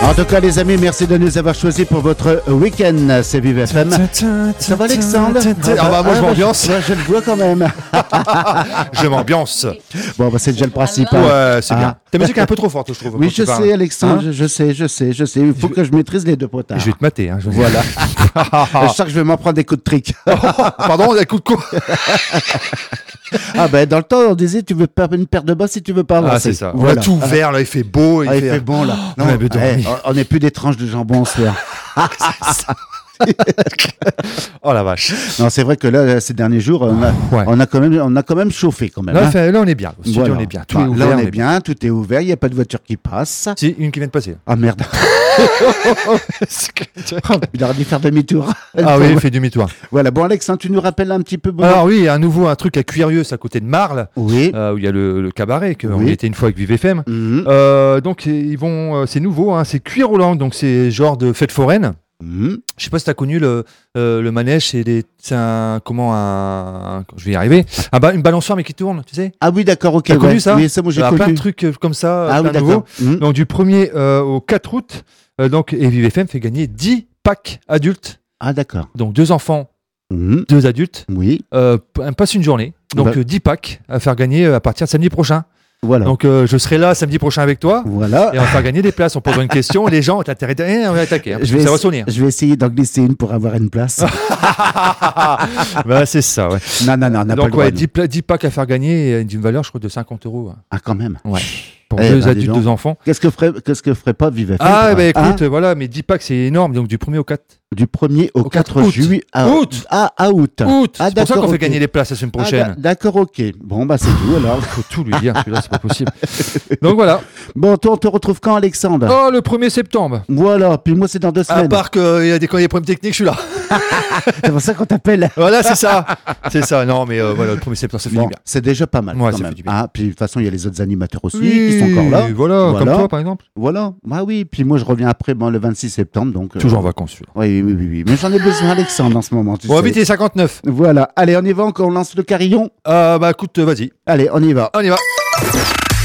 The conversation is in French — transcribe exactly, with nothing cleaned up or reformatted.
En tout cas, les amis, merci de nous avoir choisis pour votre week-end. C'est Vive F M. Ça va, Alexandre? Ah bah moi je m'ambiance. Je le vois quand même. Je m'ambiance. Bon, bah c'est déjà le principal. Ouais, c'est Ah. bien. Ta musique est un peu trop forte, je trouve. Oui, quand je tu parles. sais, Alexandre, Hein je, je sais, je sais, je sais. Il faut Je- que je maîtrise les deux potards. Je vais te mater. Hein, je vais- Voilà. Je sens que je vais m'en prendre des coups de trick. Pardon, un coup de quoi? Ah ben, dans le temps, on disait, tu veux perdre une paire de bas si tu veux pas avancer. Ah, c'est ça. On Voilà. a tout ouvert, là, il fait beau. Ah, il fait bon, là. on avait dormi. eh, on n'est plus des tranches de jambon ce soir. Oh la vache. Non, c'est vrai que là, ces derniers jours, on a, Ouais. on a, quand, même, on a quand même chauffé quand même. Là, hein. fait- là, on est bien. Au studio, Voilà. on est bien. Tout Bah, est ouvert. là, on est bien, tout est ouvert, il n'y a pas de voiture qui passe. Si, une qui vient de passer. Ah merde, il aurait dû faire demi-tour. Ah oui, il fait demi-tour. Voilà, bon Alex, hein, tu nous rappelles un petit peu. Bon... Alors oui, à nouveau, un truc à Cuirieux, à côté de Marle, Oui. euh, où il y a le, le cabaret, que on Oui. y était une fois avec Vive F M. Mhm. Euh, donc ils vont, euh, c'est nouveau, hein, c'est Cuir au Lang, donc c'est genre de fête foraine. Mhm. Je sais pas si tu as connu le, euh, le manège, c'est, des, c'est un, comment un, un- je vais y arriver, un ba- une balançoire mais qui tourne, tu sais. Ah oui, d'accord, ok. T'as ouais. connu ça? Oui, ça, moi j'ai Il y a connu. plein de trucs euh, comme ça, Ah plein oui, de nouveaux. d'accord. Mhm. Donc du premier euh, au quatre août, euh, donc, et Vive F M fait gagner dix packs adultes, Ah d'accord. donc deux enfants, Mhm. deux adultes, Oui, euh, p- passe une journée, donc Bah. euh, dix packs à faire gagner euh, à partir de samedi prochain. voilà. Donc euh, je serai là samedi prochain avec toi. Voilà. Et on va faire gagner des places. On posera une question. Les gens ont intérêt à eh, on va attaquer. Hein, parce Je que vais, ça va essa- sonner. je vais essayer d'en glisser une pour avoir une place. Bah, c'est ça, ouais. non, non, non, on n'a pas le Donc, droit. ouais, nous. dix, pla- dix packs à faire gagner et d'une valeur, je crois, de cinquante euros. hein. Ah, quand même. Ouais. Pour Eh deux ben, dis adultes, donc. deux enfants. Qu'est-ce que ferait, qu'est-ce que ferait pas Vive F M Ah, pour- bah écoute, hein euh, voilà, mais dix packs, c'est énorme. Donc, du premier au quatre Du premier au, au quatre quatre août. juillet. À, Août. Ah, à août. Août. Ah, C'est pour ça d'accord, qu'on fait ok. gagner les places la semaine Ah, prochaine. d'a- d'accord, ok. Bon, bah c'est tout alors. Faut tout lui dire. Celui-là, c'est pas possible. Donc, voilà. Bon, toi, on te retrouve quand, Alexandre Oh, le premier septembre. Voilà, puis moi, c'est dans deux À semaines. part qu'il y a des, quand il y a des problèmes techniques, je suis là. C'est pour ça qu'on t'appelle. Voilà, c'est ça. C'est ça. Non, mais euh, voilà, le premier septembre, ça fait Bon, du bien. c'est déjà pas mal Ouais, quand ça même. fait du bien. Ah, puis de toute façon, il y a les autres animateurs aussi qui sont encore là. Voilà, Voilà. comme toi, par exemple. Voilà. Ah oui, puis moi, je reviens après bon, le vingt-six septembre. Donc, euh, Toujours en vacances, celui-là. Oui, oui, oui, oui. Mais j'en ai besoin, Alexandre, en ce moment. Tu Bon, sais. vite, il est cinquante-neuf. Voilà. Allez, on y va, on lance le carillon. Euh, bah écoute, euh, vas-y. Allez, on y va. On y va.